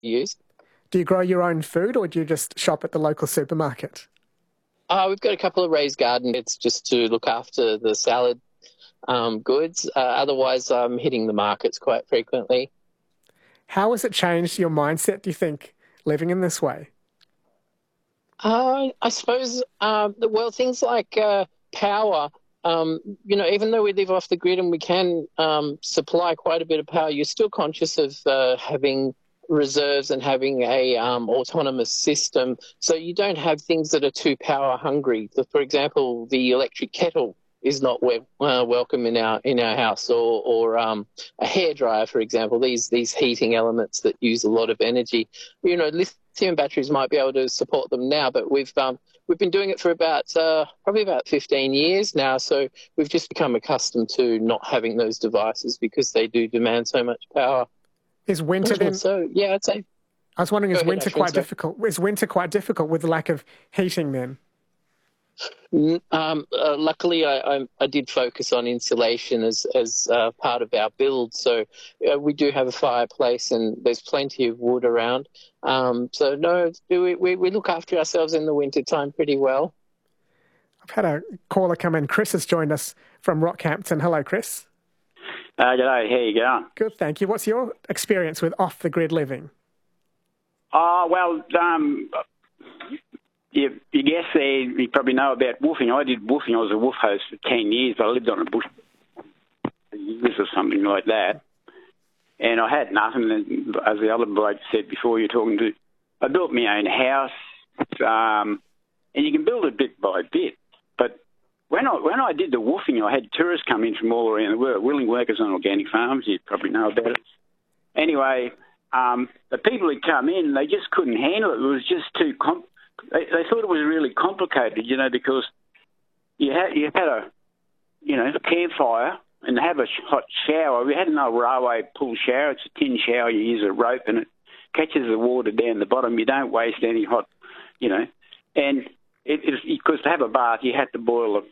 use. Do you grow your own food or do you just shop at the local supermarket? We've got a couple of raised garden beds just to look after the salad goods. Otherwise, I'm hitting the markets quite frequently. How has it changed your mindset, do you think, living in this way? I suppose, things like power, even though we live off the grid and we can supply quite a bit of power, you're still conscious of having reserves and having a autonomous system, so you don't have things that are too power hungry. So, for example, the electric kettle is not welcome in our house, or a hairdryer, for example. These heating elements that use a lot of energy. Lithium batteries might be able to support them now, but we've been doing it for probably about 15 years now. So we've just become accustomed to not having those devices because they do demand so much power. Is winter then? So yeah, I'd say. I was wondering, is winter quite difficult? Is winter quite difficult with the lack of heating then? Luckily, I did focus on insulation as part of our build, so we do have a fireplace and there's plenty of wood around. So no, we look after ourselves in the winter time pretty well. I've had a caller come in. Chris has joined us from Rockhampton. Hello, Chris. G'day, how you going? Good, thank you. What's your experience with off-the-grid living? You guess you probably know about woofing. I did woofing. I was a woof host for 10 years, but I lived on a bush for years or something like that. And I had nothing, and as the other bloke said before you're talking to, I built my own house, and you can build it bit by bit. But when I did the woofing, I had tourists come in from all around the world, willing workers on organic farms. You probably know about it. Anyway, the people who come in, they just couldn't handle it. It was just too They thought it was really complicated, because you had a campfire and have a hot shower. We had an old railway pool shower. It's a tin shower. You use a rope and it catches the water down the bottom. You don't waste any hot, And because to have a bath, you had to boil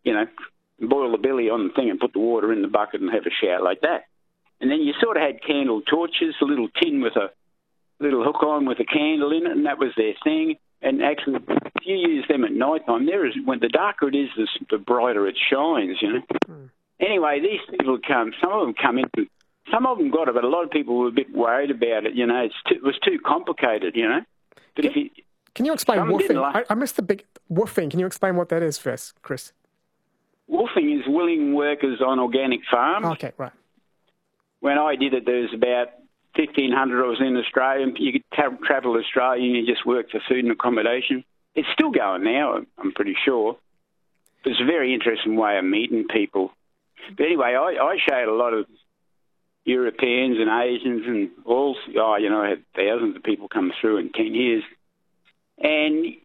the billy on the thing and put the water in the bucket and have a shower like that. And then you sort of had candle torches, a little tin with a little hook on with a candle in it, and that was their thing. And actually, if you use them at night time, when the darker it is, the brighter it shines, Anyway, these people some of them come in, some of them got it, but a lot of people were a bit worried about it, it was too complicated, But Can you explain woofing? I missed the big woofing. Can you explain what that is first, Chris? Woofing is willing workers on organic farms. Okay, right. When I did it, there was about 1,500 of us in Australia. You could travel to Australia and you just work for food and accommodation. It's still going now, I'm pretty sure. But it's a very interesting way of meeting people. But anyway, I showed a lot of Europeans and Asians and I had thousands of people come through in 10 years. And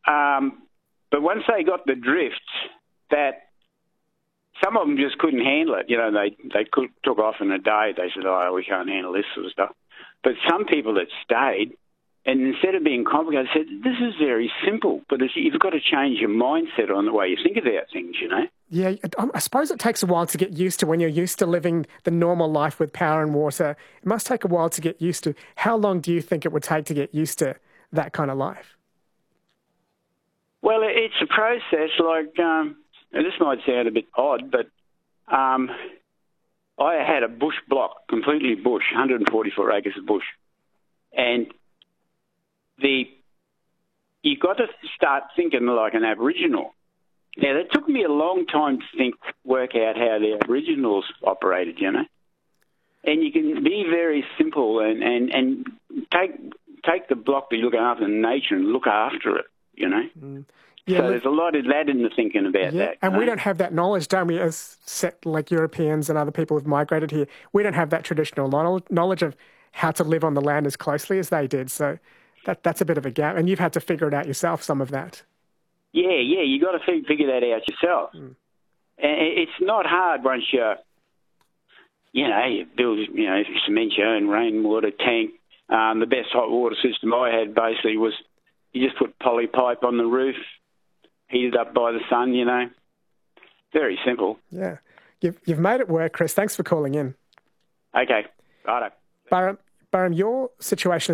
but once they got the drift, that some of them just couldn't handle it. They took off in a day. They said, we can't handle this sort of stuff. But some people that stayed, and instead of being complicated, said, this is very simple, but you've got to change your mindset on the way you think about things, Yeah, I suppose it takes a while to get used to when you're used to living the normal life with power and water. It must take a while to get used to. How long do you think it would take to get used to that kind of life? Well, it's a process. This might sound a bit odd, but I had a bush block, completely bush, 144 acres of bush. And you got to start thinking like an Aboriginal. Now, that took me a long time to work out how the Aboriginals operated, And you can be very simple and take the block that you're looking after in nature and look after it, Yeah, so there's a lot of that in the thinking about that. And we don't have that knowledge, don't we, as like Europeans and other people who've migrated here. We don't have that traditional knowledge of how to live on the land as closely as they did. So that's a bit of a gap. And you've had to figure it out yourself, some of that. Yeah, you got to figure that out yourself. And it's not hard once you build, you cement your own rainwater tank. The best hot water system I had basically was you just put poly pipe on the roof, heated up by the sun, Very simple. Yeah. You've made it work, Chris. Thanks for calling in. Okay. Righto. Barham, your situation